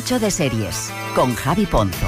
Capricho de Series, con Javi Ponzo.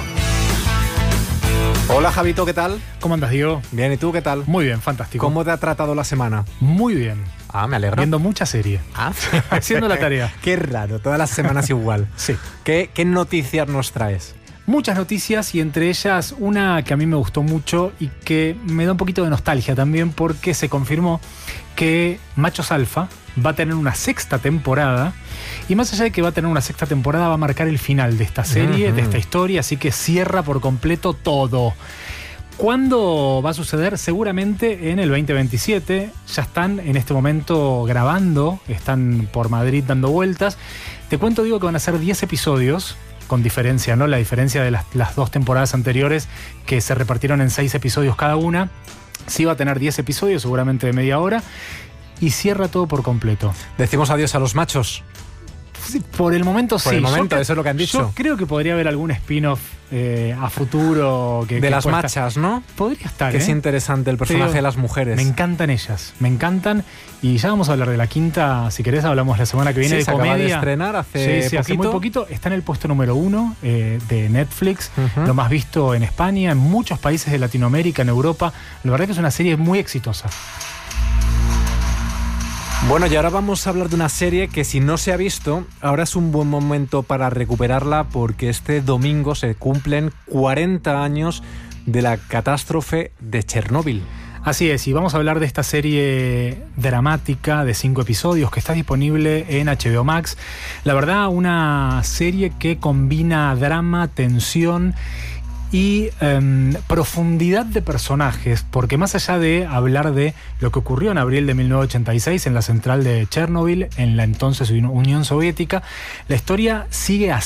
Hola Javito, ¿qué tal? ¿Cómo andas, Diego? Bien, ¿y tú qué tal? Muy bien, fantástico. ¿Cómo te ha tratado la semana? Muy bien. Ah, me alegro. Viendo mucha serie. Haciendo la tarea. Qué raro, todas las semanas igual. Sí. ¿Qué noticias nos traes? Muchas noticias y entre ellas una que a mí me gustó mucho y que me da un poquito de nostalgia también porque se confirmó que Machos Alfa va a tener una sexta temporada y más allá de que va a tener una sexta temporada va a marcar el final de esta serie, de esta historia, así que cierra por completo todo. ¿Cuándo va a suceder? Seguramente en el 2027. Ya están en este momento grabando, están por Madrid dando vueltas. Te cuento, digo, que van a ser 10 episodios, con diferencia, ¿no? La diferencia de las dos temporadas anteriores que se repartieron en 6 episodios cada una. Sí va a tener 10 episodios, seguramente de media hora, y cierra todo por completo. ¿Decimos adiós a los machos? Sí, por el momento sí. Por el momento, eso es lo que han dicho. Yo creo que podría haber algún spin-off a futuro. De las machas, ¿no? Podría estar, que es interesante el personaje de las mujeres. Me encantan ellas, me encantan. Y ya vamos a hablar de la quinta, si querés hablamos la semana que viene, sí, de se comedia. Acaba de estrenar hace muy poquito. Está en el puesto número 1 de Netflix, lo más visto en España, en muchos países de Latinoamérica, en Europa. La verdad que es una serie muy exitosa. Bueno, y ahora vamos a hablar de una serie que si no se ha visto, ahora es un buen momento para recuperarla porque este domingo se cumplen 40 años de la catástrofe de Chernóbil. Así es, y vamos a hablar de esta serie dramática de 5 episodios que está disponible en HBO Max. La verdad, una serie que combina drama, tensión y profundidad de personajes, porque más allá de hablar de lo que ocurrió en abril de 1986 en la central de Chernobyl, en la entonces Unión Soviética, la historia sigue